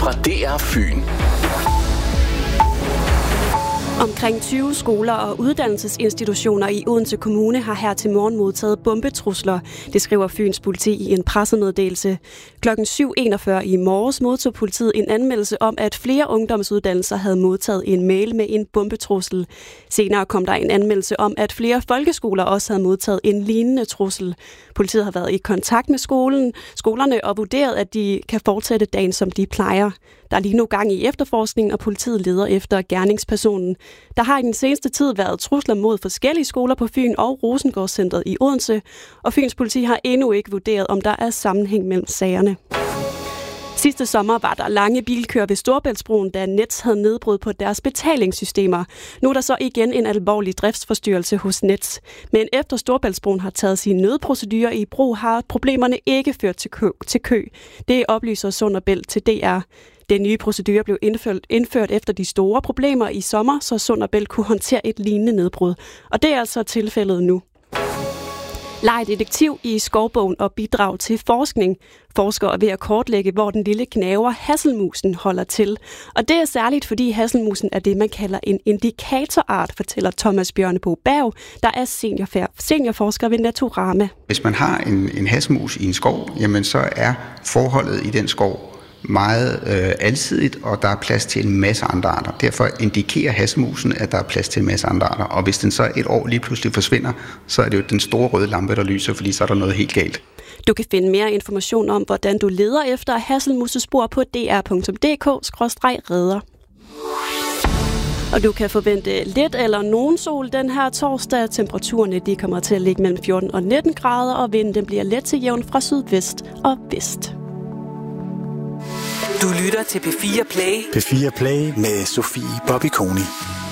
fra DR Fyn. Omkring 20 skoler og uddannelsesinstitutioner i Odense Kommune har her til morgen modtaget bombetrusler. Det skriver Fyns politi i en pressemeddelelse. Klokken 7.41 i morges modtog politiet en anmeldelse om, at flere ungdomsuddannelser havde modtaget en mail med en bombetrussel. Senere kom der en anmeldelse om, at flere folkeskoler også havde modtaget en lignende trussel. Politiet har været i kontakt med skolerne og vurderet, at de kan fortsætte dagen, som de plejer. Der er lige nu gang i efterforskningen, og politiet leder efter gerningspersonen. Der har i den seneste tid været trusler mod forskellige skoler på Fyn og Rosengårdscentret i Odense, og Fyns politi har endnu ikke vurderet, om der er sammenhæng mellem sagerne. Sidste sommer var der lange bilkøer ved Storebæltsbroen, da Nets havde nedbrud på deres betalingssystemer. Nu er der så igen en alvorlig driftsforstyrrelse hos Nets. Men efter Storebæltsbroen har taget sine nødprocedurer i brug, har problemerne ikke ført til kø. Det oplyser Sund & Bælt til DR. Den nye procedure blev indført efter de store problemer i sommer, så Sund & Bælt kunne håndtere et lignende nedbrud. Og det er altså tilfældet nu. Leg detektiv i skovbogen og bidrag til forskning. Forskere er ved at kortlægge, hvor den lille gnaver hasselmusen holder til. Og det er særligt, fordi hasselmusen er det, man kalder en indikatorart, fortæller Thomas Bjørnebo Berg, der er seniorforsker ved Naturama. Hvis man har en hasselmus i en skov, jamen så er forholdet i den skov meget alsidigt, og der er plads til en masse andre arter. Derfor indikerer hasselmusen, at der er plads til en masse andre arter. Og hvis den så et år lige pludselig forsvinder, så er det jo den store røde lampe, der lyser, fordi så er der noget helt galt. Du kan finde mere information om, hvordan du leder efter hasselmusespor på dr.dk/redder. Og du kan forvente lidt eller nogen sol den her torsdag. Temperaturerne de kommer til at ligge mellem 14 og 19 grader, og vinden bliver let til jævn fra sydvest og vest. Du lytter til P4 Play. P4 Play med Sofie Bobby Koni.